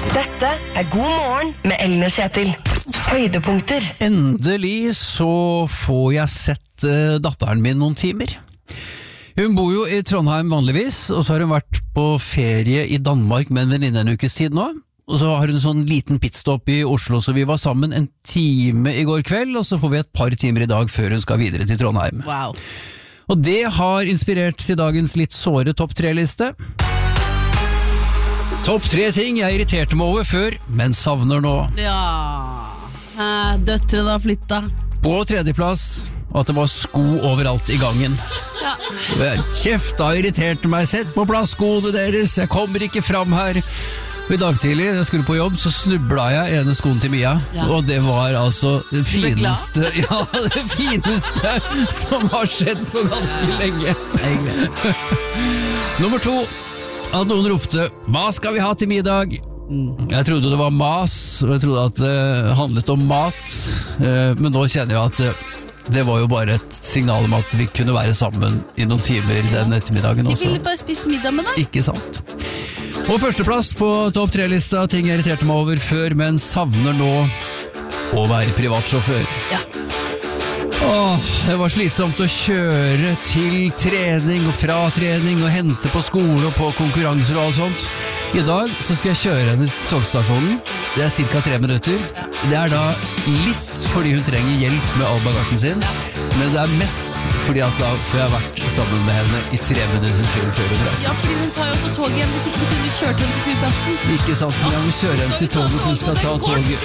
Dette God morgen med Ellen og Kjetil. Høydepunkter. Endelig så får jeg sett datteren min noen timer. Hun bor jo i Trondheim vanligvis, og så har hun vært på ferie i Danmark med en venninne en ukes tid nå. Og så har hun en sånn liten pitstop i Oslo, så vi var sammen en time i går kveld, og så får vi et par timer i dag før hun skal videre til Trondheim. Wow. Og det har inspirert til dagens litt såre topp 3-liste. Topp 3 ting jeg irriterte meg over før, men savner nå. Ja, døtrene har flytta. På 3. plass, at det var sko overalt i gangen. Ja. Kjeft, da irriterte meg. Sett på plass skoene deres, jeg kommer ikke fram her. Og i dag tidlig, da jeg skulle på jobb, så snubla jeg ene skoen til Mia, og det var altså det fineste, det fineste som har skjedd på ganske lenge. Nummer 2, at noen ropte, hva skal vi ha til middag? Jeg trodde det var mas, og jeg trodde at det handlet om mat, men nå kjenner jeg at det var jo bare et signal om at vi kunne være sammen i noen timer den ettermiddagen også. De ville bare spise middag med deg. Ikke sant. Og førsteplass på topp 3-lista, ting jeg irriterte meg over før, men savner nå å være privatsjåfør. Ja. Det var slitsomt å kjøre til trening og fra trening og hente på skole og på konkurranser og alt sånt. I dag så skal jeg kjøre henne til togstasjonen. Det er cirka 3 minutter. Det er da litt fordi hun trenger hjelp med all bagasjen sin, men det er mest fordi at da får jeg vært sammen med henne i 3 minutter før hun reiser. Ja, fordi hun tar jo også tog hjem, hvis ikke så kunne du kjørt henne til flyplassen. Ikke sant, men jeg må kjøre henne til toget, hun skal ta toget.